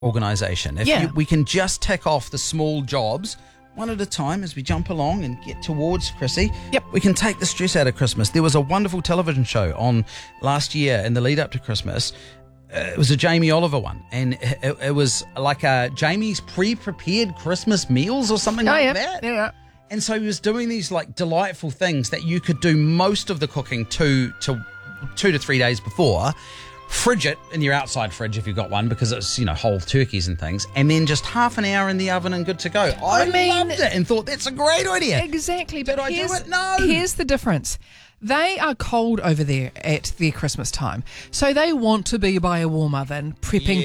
organisation. We can just tick off the small jobs one at a time as we jump along and get towards Chrissy. Yep. We can take the stress out of Christmas. There was a wonderful television show on last year in the lead up to Christmas. It was a Jamie Oliver one, and it was like Jamie's pre-prepared Christmas meals or something that. Yeah. And so he was doing these like delightful things that you could do most of the cooking 2 to 3 days before. Fridge it in your outside fridge if you've got one, because it's, whole turkeys and things, and then just half an hour in the oven and good to go. I loved it and thought that's a great idea. Exactly. But I do it? No. Here's the difference. They are cold over there at their Christmas time, so they want to be by a warm oven, prepping.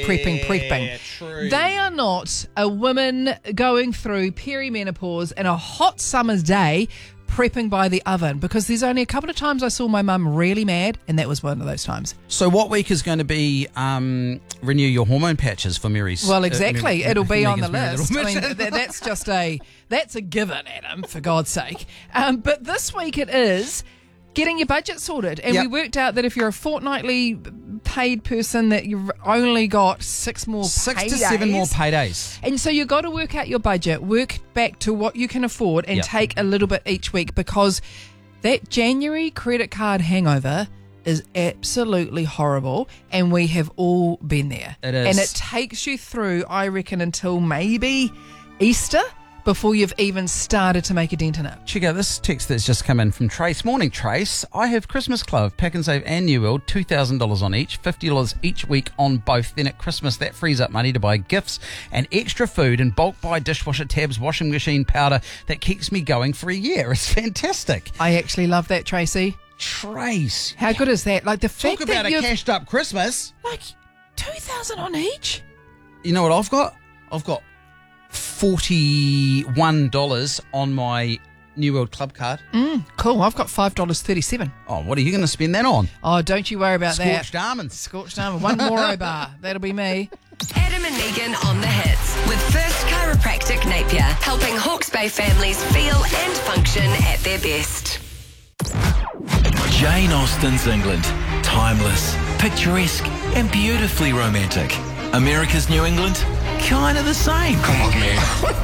True. They are not a woman going through perimenopause in a hot summer's day prepping by the oven, because there's only a couple of times I saw my mum really mad, and that was one of those times. So what week is going to be renew your hormone patches for Mary's? Well, exactly. It'll be on the Megan's list. I mean, that's a given, Adam, for God's sake. But this week it is getting your budget sorted. And we worked out that if you're a fortnightly paid person, that you've only got 6 to 7 more paydays. And so you've got to work out your budget, work back to what you can afford, and take a little bit each week, because that January credit card hangover is absolutely horrible, and we have all been there. It is. And it takes you through, I reckon, until maybe Easter before you've even started to make a dent in it. Check out this text that's just come in from Trace. Morning, Trace. I have Christmas Club, Pack and Save and New World, $2,000 on each, $50 each week on both. Then at Christmas, that frees up money to buy gifts and extra food and bulk buy dishwasher tabs, washing machine powder. That keeps me going for a year. It's fantastic. I actually love that, Tracy. Trace. How good is that? Like the fact Talk about that a cashed up Christmas. like $2,000 on each. You know what I've got? I've got $41 on my New World Club card. Cool. I've got $5.37. Oh, what are you going to spend that on? Oh, don't you worry about that. Scorched almonds. Scorched almond. One Moro bar. That'll be me. Adam and Megan on the hits with First Chiropractic Napier, helping Hawke's Bay families feel and function at their best. Jane Austen's England. Timeless, picturesque, and beautifully romantic. America's New England? Kind of the same. Come with me.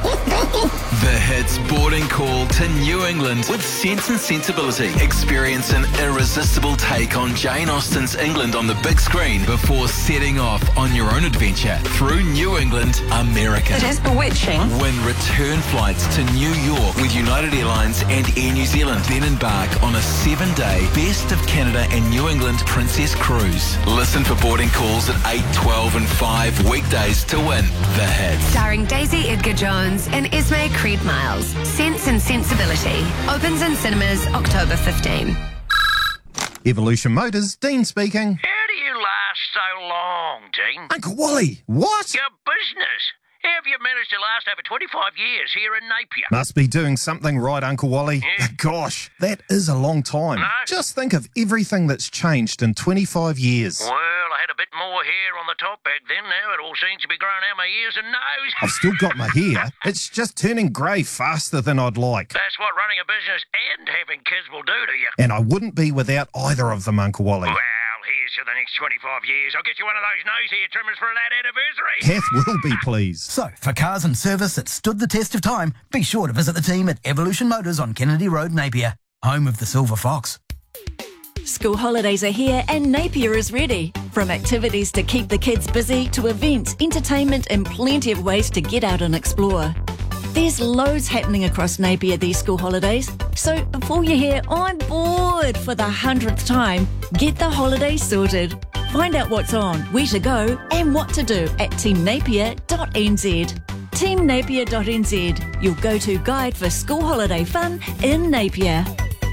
The hits boarding call to New England with Sense and Sensibility. Experience an irresistible take on Jane Austen's England on the big screen before setting off on your own adventure through New England, America. It is bewitching. Win return flights to New York with United Airlines and Air New Zealand. Then embark on a 7-day Best of Canada and New England Princess Cruise. Listen for boarding calls at 8, 12 and 5 weekdays to win the hits. Starring Daisy Edgar-Jones and Esme Creed Miles. Sense and Sensibility. Opens in cinemas October 15. Evolution Motors, Dean speaking. How do you last so long, Dean? Uncle Wally, what? Your business. How have you managed to last over 25 years here in Napier? Must be doing something right, Uncle Wally. Yeah. Gosh, that is a long time. No. Just think of everything that's changed in 25 years. Well, I had a bit more hair on the top back then. Now it all seems to be growing out my ears and nose. I've still got my hair. It's just turning grey faster than I'd like. That's what running a business and having kids will do to you. And I wouldn't be without either of them, Uncle Wally. Well, here's to the next 25 years. I'll get you one of those nose hair trimmers for that anniversary. Kath will be pleased. So, for cars and service that stood the test of time, be sure to visit the team at Evolution Motors on Kennedy Road, Napier, home of the Silver Fox. School holidays are here and Napier is ready. From activities to keep the kids busy to events, entertainment and plenty of ways to get out and explore. There's loads happening across Napier these school holidays. So before you hear, I'm bored for the 100th time, get the holidays sorted. Find out what's on, where to go and what to do at teamnapier.nz. Teamnapier.nz, your go-to guide for school holiday fun in Napier.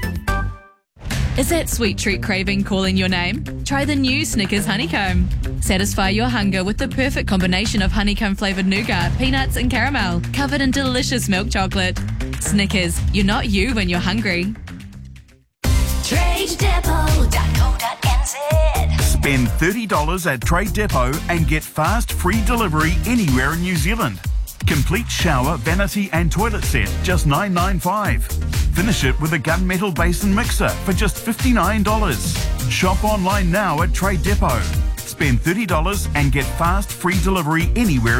Is that sweet treat craving calling your name? Try the new Snickers Honeycomb. Satisfy your hunger with the perfect combination of honeycomb-flavoured nougat, peanuts and caramel, covered in delicious milk chocolate. Snickers, you're not you when you're hungry. TradeDepot.co.nz. Spend $30 at Trade Depot and get fast free delivery anywhere in New Zealand. Complete shower, vanity and toilet set, just $9.95. Finish it with a gunmetal basin mixer for just $59. Shop online now at Trade Depot. Spend $30 and get fast free delivery anywhere